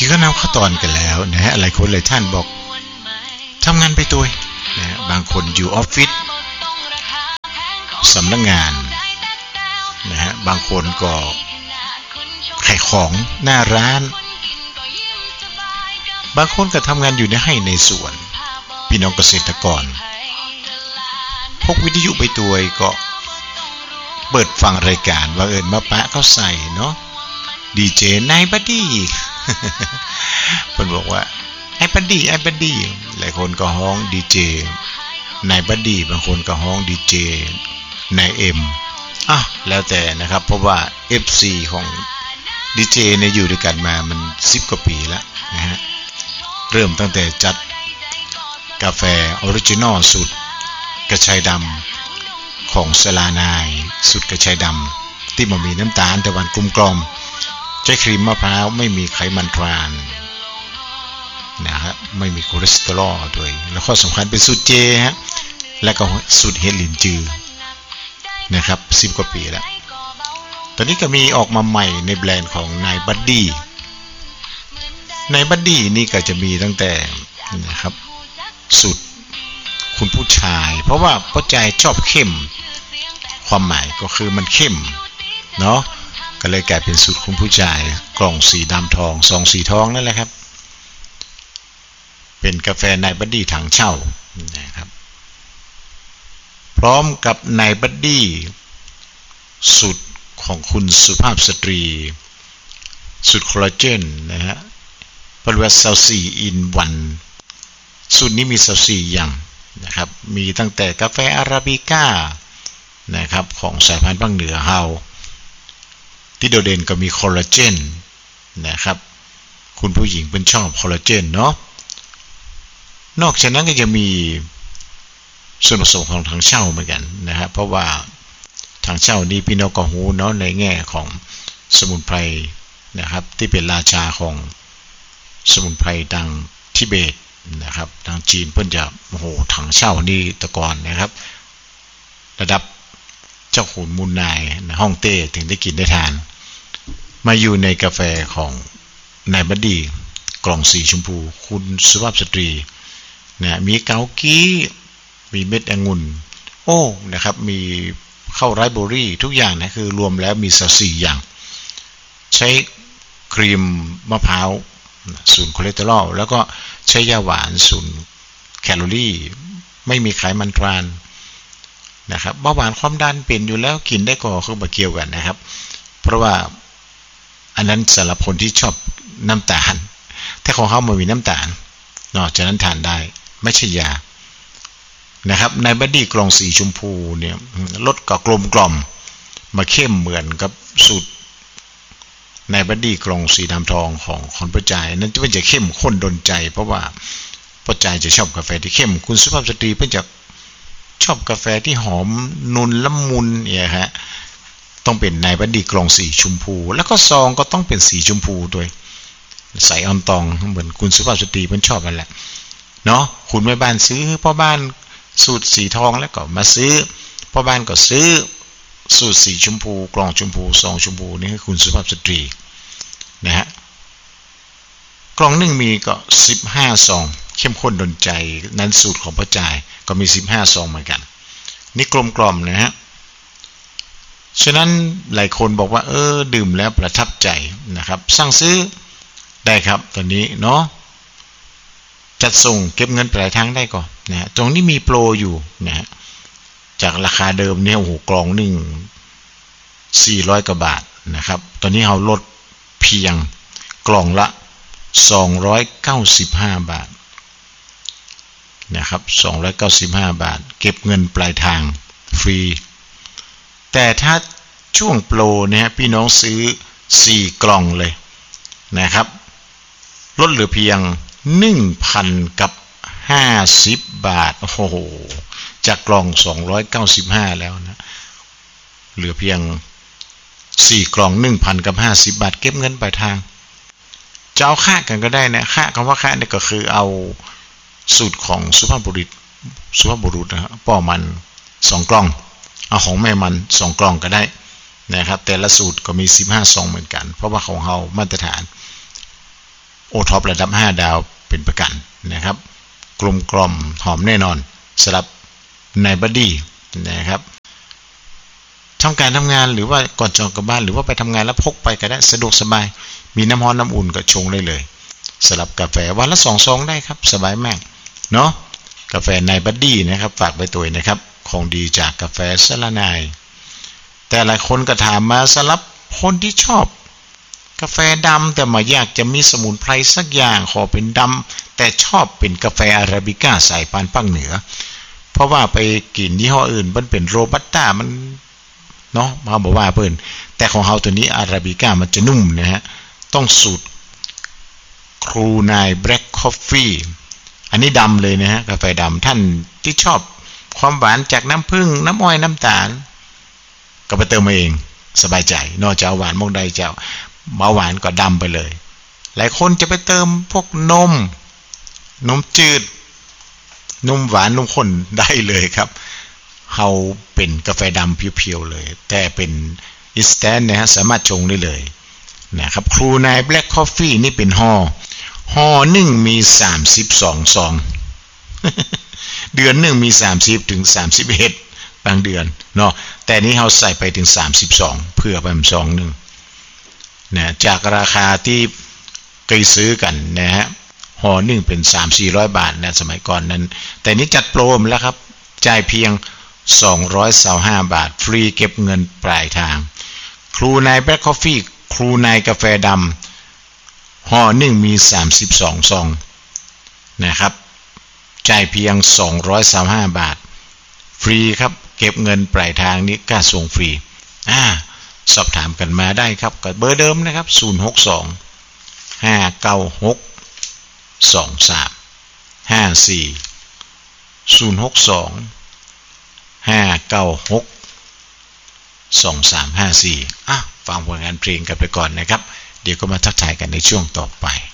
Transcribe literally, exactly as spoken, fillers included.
ที่ก็นำข้าวตอนกันแล้วนะฮะหลายคนหลายท่านบอกทำงานไปตัวนะบางคนอยู่ออฟฟิศสำนักงานนะฮะบางคนก็ขายของหน้าร้านบางคนก็ทำงานอยู่ในไร่ในสวนพี่น้องเกษตรกรพกวิทยุไปตัวก็เปิดฟังรายการว่าเอิญมาปะเขาใส่เนาะดีเจนายบัดดี้เพิ่นบอกว่าไอ้บัดดี้ไอ้บัดดี้หลายคนก็ฮ้องดีเจนายบัดดี้บางคนก็ฮ้องดีเจนายเอ็มอ่ะแล้วแต่นะครับเพราะว่า เอฟ ซี ของดีเจเนี่ยอยู่ด้วยกันมามันสิบกว่าปีแล้วนะฮะเริ่มตั้งแต่จัดกาแฟออริจินอลสูตรกระชายดำของสลานายสูตรกระชายดำที่มันมีน้ำตาลแต่วันกลมกล่อมใช้ครีมมะพร้าวไม่มีไขมันทรานนะครับไม่มีคอเลสเตอรอลด้วยแล้วข้อสำคัญเป็นสูตรเจฮะและก็สูตรเฮลินจือนะครับสิบกว่าปีแล้วตอนนี้ก็มีออกมาใหม่ในแบรนด์ของนายบัดดี้นายบัดดี้นี่ก็จะมีตั้งแต่นะครับสูตรคุณผู้ชายเพราะว่าพ่อใจชอบเข้มความหมายก็คือมันเข้มเนาะก็เลยกลายเป็นสูตรคุณผู้ชายกล่องสีดำทองซองสีทองนั่นแหละครับเป็นกาแฟนายบัดดี้ถังเช่านะครับพร้อมกับนายบัดดี้สูตรของคุณสุภาพสตรีสูตรคอลลาเจนนะฮะผลิตภัณฑ์สี่ in วันสูตรนี้มีสี่อย่างนะครับมีตั้งแต่กาแฟอาราบิก้านะครับของสายพันธุ์ภาคเหนือเฮาที่โดดเด่นก็มีคอลลาเจนนะครับคุณผู้หญิงเป็นชอบคอลลาเจนเนาะนอกจากนั้นก็จะมีส่วนผสมของถังเช่าเหมือนกันนะครับเพราะว่าถังเช่านี้พี่น้องก็รู้เนาะในแง่ของสมุนไพรนะครับที่เป็นราชาของสมุนไพรดังทิเบตนะครับทางจีนเพิ่นจะโอ้โหถังเช่านี่ตะกอนนะครับระดับเจ้าขุนมูลนายในฮ่องเต้ถึงได้กินได้ทานมาอยู่ในกาแฟของนายบัดดี้กล่องสีชมพูคุณสุภาพสตรีนะมีเกากี้มีเม็ดองุ่นโอ้นะครับมีข้าวไรซ์เบอร์รี่ทุกอย่างนะคือรวมแล้วมีสี่อย่างใช้ครีมมะพร้าวศูนย์คอเลสเตอรอลแล้วก็ใช้ยาหวานศูนย์แคลอรี่ไม่มีไขมันทรานนะครับเบาหวานความดันเป็นอยู่แล้วกินได้ก็คือบ่เกี่ยวกันนะครับเพราะว่าอันนั้นสำหรับคนที่ชอบน้ำตาลถ้าของเขาไม่มีน้ำตาลนอกจากนั้นทานได้ไม่ใช่ยานะครับในบัดดี้กล่องสีชมพูเนี่ยรสก็กลมกล่อมมาเข้มเหมือนกับสูตรในบัดดี้กล่องสีดำทองของคนประจายนั้นจะเป็นจะเข้มข้นดนใจเพราะว่าประจายจะชอบกาแฟที่เข้มคุณสุภาพสตรีเพิ่นจะชอบกาแฟที่หอมนุ่นละมุนเนี่ยฮะต้องเป็นในบัดดี้กล่องสีชมพูแล้วก็ซองก็ต้องเป็นสีชมพูด้วยใส่ออนตองเหมือนคุณสุภาพสตรีเพิ่นชอบนั่นแหละเนาะคุณแม่บ้านซื้อพ่อบ้านสูตรสีทองแล้วก็มาซื้อพ่อบ้านก็ซื้อสูตรสีชมพูกล่องชมพูซองชมพูนี่คือคุณสุภาพสตรีนะฮะกล่องหนึ่งมีก็สิบห้าซองเข้มข้นดนใจนั้นสูตรของพ่อจ่ายก็มีสิบห้าซองเหมือนกันนี่กลมกล่อมนะฮะฉะนั้นหลายคนบอกว่าเออดื่มแล้วประทับใจนะครับสั่งซื้อได้ครับตอนนี้เนาะจัดส่งเก็บเงินปลายทางได้ก่อนนะตรงนี้มีโปรอยู่นะฮะจากราคาเดิมเนี่ยโอ้โหกล่องหนึ่งสี่ร้อยกว่าบาทนะครับตอนนี้เราลดเพียงกล่องละสองร้อยเก้าสิบห้าบาทนะครับสองร้อยเก้าสิบห้าบาทเก็บเงินปลายทางฟรีแต่ถ้าช่วงโปรเนี่ยพี่น้องซื้อสี่กล่องเลยนะครับลดเหลือเพียง หนึ่งพัน กับห้าสิบบาทโอ้โหจากกล่องสองร้อยเก้าสิบห้าแล้วนะเหลือเพียงสี่กล่อง หนึ่งพัน กับห้าสิบบาทเก็บเงินปลายทางจะเอาค่ากันก็ได้นะค่าคำว่าค่าเนี่ยก็คือเอาสูตรของสุภาพบุรุษสุภาพบุรุษนะฮะป้อมันสองกล่องเอาของแม่มันสองกล่องก็ได้นะครับแต่ละสูตรก็มีสิบห้าซองเหมือนกันเพราะว่าของเฮามาตรฐานโอท็อประดับห้าดาวเป็นประกันนะครับกลมกล่อมหอมแน่นอนสำหรับในบัดดี้นะครับทำการทำงานหรือว่าก่อนจองกลับบ้านหรือว่าไปทำงานแล้วพกไปก็ได้สะดวกสบายมีน้ำร้อนน้ำอุ่นก็ชงได้เลยสำหรับกาแฟวันละสองซองได้ครับสบายมากเนาะกาแฟในบัดดี้นะครับฝากไปตัวนะครับของดีจากกาแฟสละนายแต่หลายคนก็ถามมาสำหรับคนที่ชอบกาแฟดำแต่มาอยากจะมีสมุนไพรสักอย่างขอเป็นดำแต่ชอบเป็นกาแฟอาราบิก้าสายพันธุ์ภาคเหนือเพราะว่าไปกินยี่ห้ออื่นมันเป็นโรบัสต้ามันเนาะเขาบอกว่าเพิ่นแต่ของเฮาตัวนี้อาราบิก้ามันจะนุ่มนะฮะต้องสูตรครูนายแบล็คคอฟฟี่อันนี้ดำเลยนะฮะกาแฟดำท่านที่ชอบความหวานจากน้ำผึ้งน้ำอ้อยน้ำตาลก็ไปเติมมาเองสบายใจนอกจากหวานมองใดเจ้าเบาหวานก็ดำไปเลยหลายคนจะไปเติมพวกนมนมจืดนมหวานนมข้นได้เลยครับเฮาเป็นกาแฟดำเพียวๆเลยแต่เป็นอินสแตนต์นะฮะสามารถชงได้เลยนะครับครูนายแบล็คคอฟฟี่นี่เป็นห่อห่อหนึ่งมีสามสิบสองซอง เดือนหนึ่งมีสามสิบถึงสามสิบเอ็ดบางเดือนเนาะแต่นี้เฮาใส่ไปถึงสามสิบสองเพื่อไปซองนึงนะจากราคาที่เคยซื้อกันนะฮะห่อหนึ่งเป็น สามถึงสี่ร้อย บาทนะสมัยก่อนนั้นแต่นี้จัดโปรมแล้วครับจ่ายเพียงสองร้อยยี่สิบห้าบาทฟรีเก็บเงินปลายทางครูนายแบล็คคอฟฟี่ครูนายกาแฟดำห่อหนึ่งมีสามสิบสองซองนะครับจ่ายเพียงสองร้อยยี่สิบห้าบาทฟรีครับเก็บเงินปลายทางนี้ค่าส่งฟรีอ่าสอบถามกันมาได้ครับกับเบอร์เดิมนะครับศูนย์ หก สอง ห้า เก้า หก สอง สาม ห้า สี่ ศูนย์ หก สอง ห้า เก้า หก สอง สาม ห้า สี่อ่ะฟังผลงานเพลงกันไปก่อนนะครับเดี๋ยวก็มาทักทายกันในช่วงต่อไป